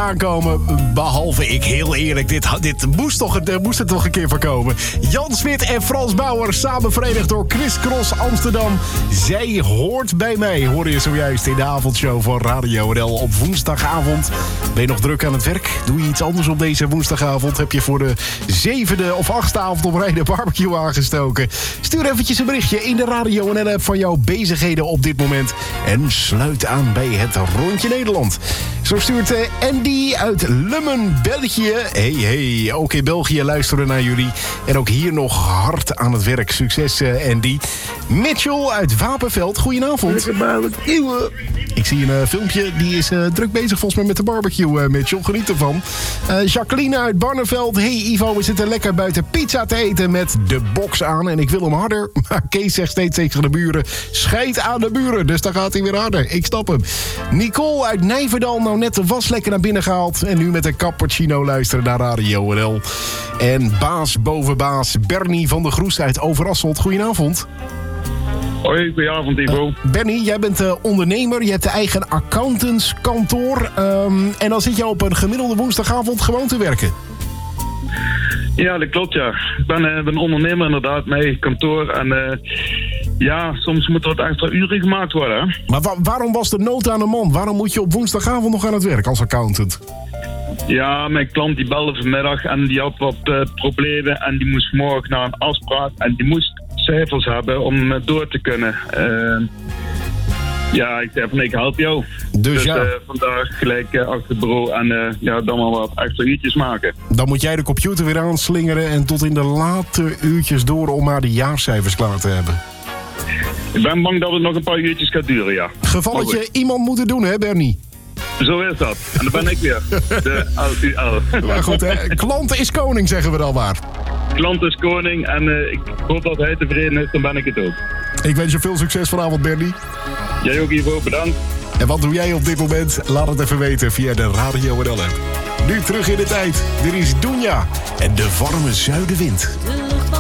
aankomen. Behalve ik, heel eerlijk. Dit moest er toch een keer voorkomen. Jan Smit en Frans Bauer, samen verenigd door Chris Cross Amsterdam. Zij hoort bij mij, hoorde je zojuist in de avondshow van Radio NL op woensdagavond. Ben je nog druk aan het werk? Doe je iets anders op deze woensdagavond? Heb je voor de 7e of 8e avond op rij de barbecue aangestoken? Stuur eventjes een berichtje in de Radio NL app van jouw bezigheden op dit moment. En sluit aan bij het Rondje Nederland. Zo stuurt Andy uit Lummen, België. Hey, ook in België luisteren naar jullie. En ook hier nog hard aan het werk. Succes, Andy. Mitchell uit Wapenveld, goedenavond. Ik zie een filmpje, die is druk bezig volgens mij met de barbecue, Mitchell. Geniet ervan. Jacqueline uit Barneveld. Hey Ivo, we zitten lekker buiten pizza te eten met de box aan. En ik wil hem harder, maar Kees zegt steeds tegen de buren: scheid aan de buren. Dus dan gaat hij weer harder. Ik stap hem. Nicole uit Nijverdal, nou net de was lekker naar binnen gehaald. En nu met een cappuccino luisteren naar Radio NL. En baas boven baas, Bernie van der Groes uit Overasselt. Goedenavond. Hoi, goedenavond Ivo. Bernie, jij bent ondernemer, je hebt een eigen accountantskantoor. En dan zit je op een gemiddelde woensdagavond gewoon te werken. Ja, dat klopt ja. Ik ben ondernemer inderdaad, met eigen kantoor. En soms moeten wat extra uren gemaakt worden. Hè? Maar waarom was de nood aan de man? Waarom moet je op woensdagavond nog aan het werk als accountant? Ja, mijn klant die belde vanmiddag en die had wat problemen. En die moest morgen naar een afspraak. En die moest cijfers hebben om door te kunnen. Ik zei van ik help jou. Dus vandaag gelijk achter het bureau en dan maar wat extra uurtjes maken. Dan moet jij de computer weer aanslingeren en tot in de late uurtjes door om maar de jaarcijfers klaar te hebben. Ik ben bang dat het nog een paar uurtjes gaat duren, ja. Gevalletje iemand moeten doen, hè Bernie? Zo is dat. En dan ben ik weer. De LUL. Maar goed, hè? Klant is koning, zeggen we dan maar. Klant is koning en ik hoop dat hij tevreden is, dan ben ik het ook. Ik wens je veel succes vanavond, Bernie. Jij ook, Ivo, bedankt. En wat doe jij op dit moment? Laat het even weten via de Radio NL app. Nu terug in de tijd. Dit is Doenja en de warme zuidenwind.